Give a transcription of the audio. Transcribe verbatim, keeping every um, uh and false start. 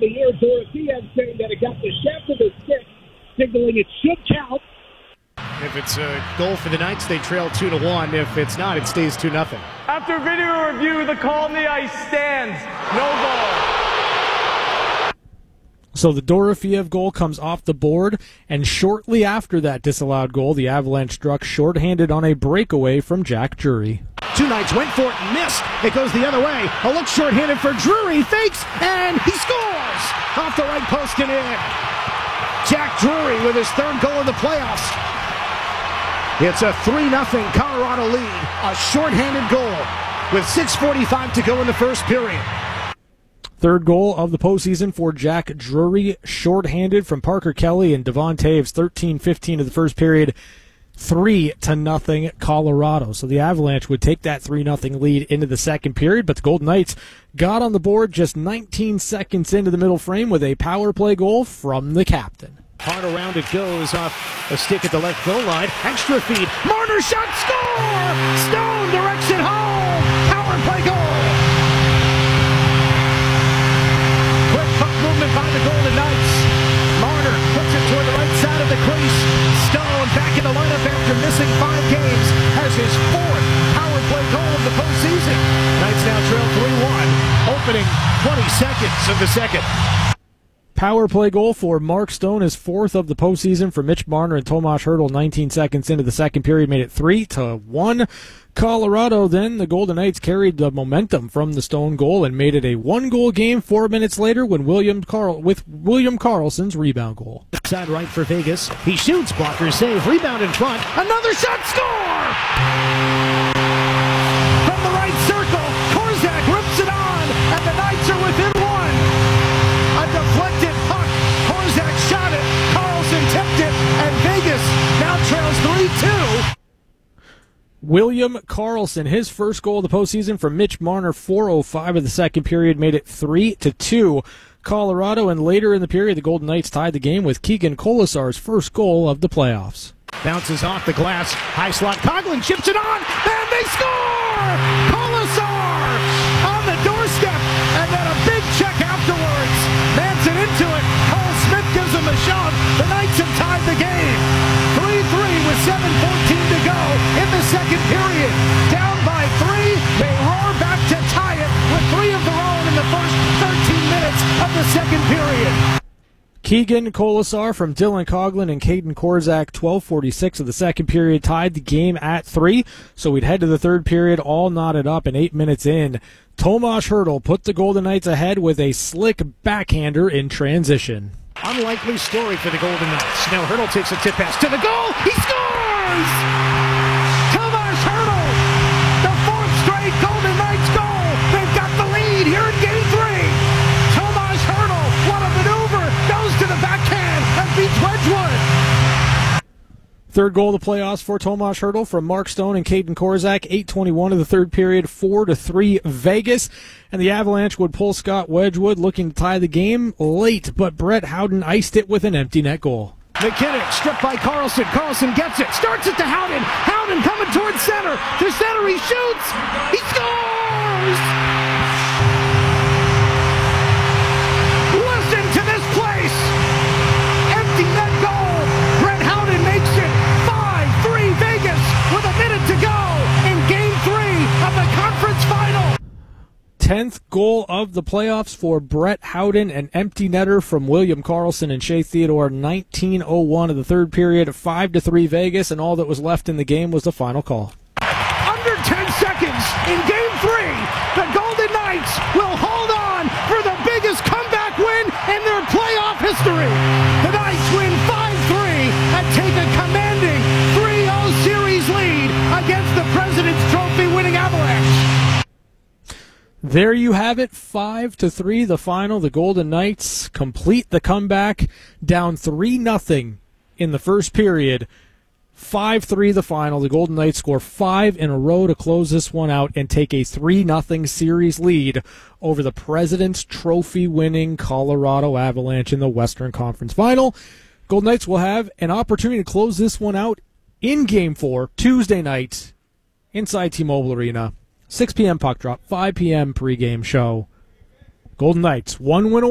the ear, Dorothea saying that it got the shaft of the stick, signaling it should count. If it's a goal for the Knights, they trail two to one. If it's not, it stays two nothing. After video review, the call on the ice stands. No goal. So the Dorofeev goal comes off the board, and shortly after that disallowed goal, the Avalanche struck shorthanded on a breakaway from Jack Drury. Two Knights went for it and missed. It goes the other way. A look shorthanded for Drury. Fakes, and he scores! Off the right post and in. Jack Drury with his third goal of the playoffs. It's a three nothing Colorado lead. A shorthanded goal with six forty-five to go in the first period. Third goal of the postseason for Jack Drury, shorthanded from Parker Kelly and Devon Taves, thirteen fifteen of the first period, three to nothing Colorado. So the Avalanche would take that three nothing lead into the second period, but the Golden Knights got on the board just nineteen seconds into the middle frame with a power play goal from the captain. Hard around it goes off a stick at the left goal line. Extra feed. Marner shot, score! Stone directs it home. Power play goal. Quick puck movement by the Golden Knights. Marner puts it toward the right side of the crease. Stone back in the lineup after missing five games. Has his fourth power play goal of the postseason. Knights now trail three one. Opening twenty seconds of the second. Power play goal for Mark Stone, his fourth of the postseason for Mitch Marner and Tomas Hertl. nineteen seconds into the second period, made it three to one. Colorado, then the Golden Knights carried the momentum from the Stone goal and made it a one-goal game four minutes later when William Carl with William Karlsson's rebound goal. Side right for Vegas. He shoots, blocker save, rebound in front. Another shot, score! From the right circle, Korczak rips it on, and the Knights are within one. A deflected puck. Korczak shot it. Karlsson tipped it, and Vegas now trails three two. William Karlsson, his first goal of the postseason for Mitch Marner, four oh five of the second period, made it three to two. Colorado, and later in the period, the Golden Knights tied the game with Keegan Colasar's first goal of the playoffs. Bounces off the glass. High slot. Coghlan chips it on, and they score! Colasar on the doorstep, and then a big check afterwards. Manson into it. Cole Smith gives him a shove. The Knights have tied the game. three three with seven fourteen to go in the second period. Down by three, they roar back to tie it with three of their own in the first thirteen minutes of the second period. Keegan Colasar from Dylan Coghlan and Caden Korczak, twelve forty-six of the second period, tied the game at three. So we'd head to the third period, all knotted up, and eight minutes in, Tomas Hertl put the Golden Knights ahead with a slick backhander in transition. Unlikely story for the Golden Knights. Now Hertl takes a tip pass to the goal. He scores! Tomas Hertl, the fourth straight Golden Knights goal. They've got the lead here in Game Three. Tomas Hertl, what a maneuver! Goes to the backhand and beats Wedgwood. Third goal of the playoffs for Tomas Hertl from Mark Stone and Caden Korczak. eight twenty-one of the third period, four to three Vegas. And the Avalanche would pull Scott Wedgwood, looking to tie the game late, but Brett Howden iced it with an empty net goal. McKinnon stripped by Karlsson. Karlsson gets it. Starts it to Howden. Howden coming towards center. To center, he shoots. He scores! Listen to this place. Empty net goal. Brett Howden makes it five three Vegas with a minute to go in Game three of the conference final. tenth goal of the playoffs for Brett Howden, an empty netter from William Karlsson and Shea Theodore. nineteen oh one of the third period, five to three Vegas, and all that was left in the game was the final call. Under ten seconds in Game three, the Golden Knights will hold on for the biggest comeback win in their playoff history. The Knights win five three and take a commanding three oh series lead against the President's Trophy winning Avalanche. There you have it, five to three, the final. The Golden Knights complete the comeback, down three nothing in the first period. five three the final. The Golden Knights score five in a row to close this one out and take a three nothing series lead over the President's Trophy winning Colorado Avalanche in the Western Conference Final. Golden Knights will have an opportunity to close this one out in Game four, Tuesday night, inside T-Mobile Arena. six p.m. puck drop, five p.m. pregame show. Golden Knights, one win away.